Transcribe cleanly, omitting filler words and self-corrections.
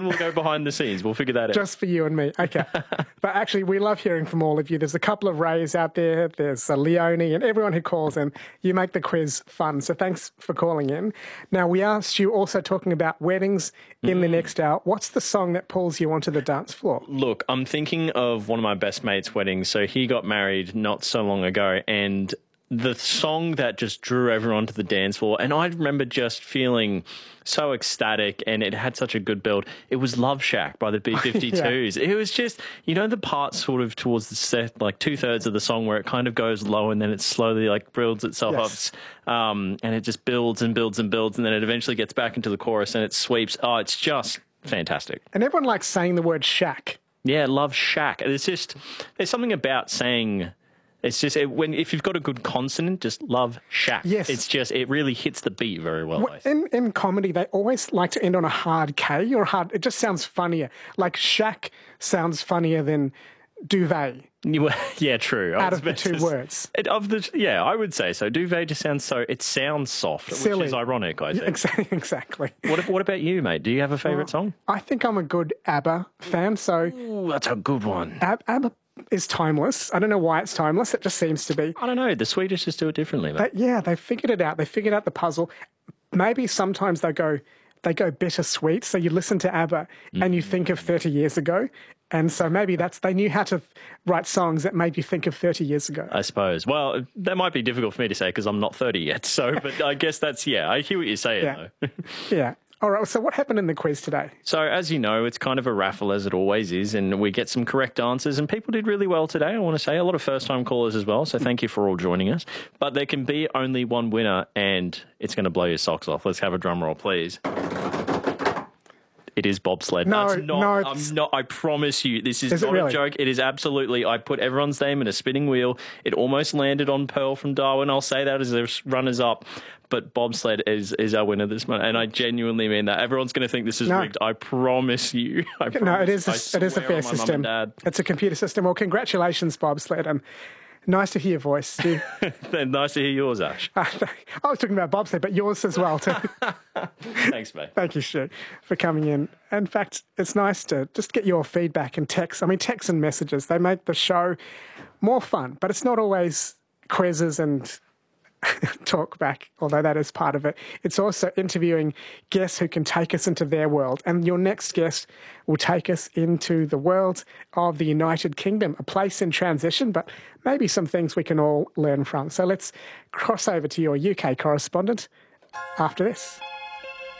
we'll go behind the scenes. We'll figure that out. Just for you and me. Okay. But actually, we love hearing from all of you. There's a couple of Rays out there. There's Leonie and everyone who calls in. You make the quiz fun. So thanks for calling in. Now, we are, Stu, also talking about weddings in the next hour. What's the song that pulls you onto the dance floor? Look, I'm thinking of one of my best mates' weddings. So he got married not so long ago, and the song that just drew everyone to the dance floor, and I remember just feeling so ecstatic, and it had such a good build. It was Love Shack by the B-52s. It was just, you know, the part sort of towards the set, like 2/3 of the song where it kind of goes low and then it slowly like builds itself up, and it just builds and builds and builds, and then it eventually gets back into the chorus and it sweeps. Oh, it's just fantastic. And everyone likes saying the word shack. Yeah, Love Shack. It's just, there's something about saying... It's just, if you've got a good consonant, just Love Shack. Yes. It's just, it really hits the beat very well. In comedy, they always like to end on a hard K or hard, it just sounds funnier. Like shack sounds funnier than duvet. Yeah, true. Out of the two words. I would say so. Duvet just sounds it sounds soft, silly. Which is ironic, I think. Exactly. What about you, mate? Do you have a favourite song? I think I'm a good ABBA fan, so... Ooh, that's a good one. ABBA is timeless. I don't know why it's timeless. It just seems to be. I don't know. The Swedish just do it differently, mate. They figured it out. They figured out the puzzle. Maybe sometimes they go bittersweet. So you listen to ABBA and you think of 30 years ago. And so maybe they knew how to write songs that made you think of 30 years ago. I suppose. Well, that might be difficult for me to say because I'm not 30 yet. So, but I guess I hear what you're saying, though. Yeah. All right, so what happened in the quiz today? So, as you know, it's kind of a raffle, as it always is, and we get some correct answers, and people did really well today, I want to say. A lot of first-time callers as well, so thank you for all joining us. But there can be only one winner, and it's going to blow your socks off. Let's have a drum roll, please. It is bobsled. I promise you, this is not really? A joke. It is absolutely. I put everyone's name in a spinning wheel. It almost landed on Pearl from Darwin. I'll say that as their runners-up. But bobsled is our winner this month, and I genuinely mean that. Everyone's going to think this is rigged. I promise you. No, it is a fair system. It's a computer system. Well, congratulations, bobsled. Nice to hear your voice, Stu. Nice to hear yours, Ash. I was talking about bobsled, but yours as well, too. Thanks, mate. Thank you, Stu, for coming in. In fact, it's nice to just get your feedback and texts. I mean, texts and messages, they make the show more fun, but it's not always quizzes and talk back, although that is part of it. It's also interviewing guests who can take us into their world. And your next guest will take us into the world of the United Kingdom, a place in transition, but maybe some things we can all learn from. So let's cross over to your UK correspondent after this.